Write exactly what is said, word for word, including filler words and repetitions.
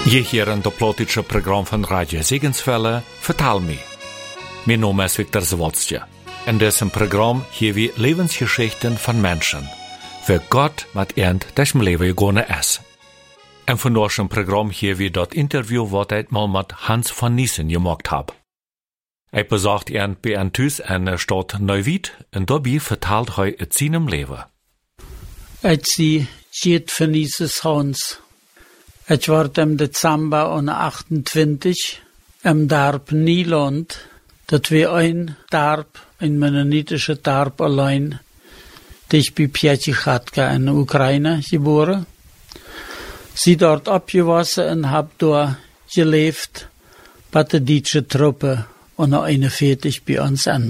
Je hier in het politische programma van Radio Segenswelle, Vertaal me. Mijn naam is Victor Zawolstje. In diesem Programm hier wir Lebensgeschichten von Menschen, für Gott mit ihnen das im Leben gegangen ist. En von unserem Programm hier wir das Interview, was ich mal mit Hans von Niesen gemacht habe. Ich besucht ihn bei einem Thuis in der Stadt Neuwied und dabei vertelt er aus seinem Leben. Ich sie geht von Nieses Hans. Ich war im Dezember achtundzwanzig im Dorf Nieland. Dat wir ein Dorf, ein mennonitischer Dorf allein, dich bei Piacichatka in der Ukraine geboren. Sie dort abgewachsen und hab dort gelebt bei der deutschen Truppe und noch einundvierzig bei uns an.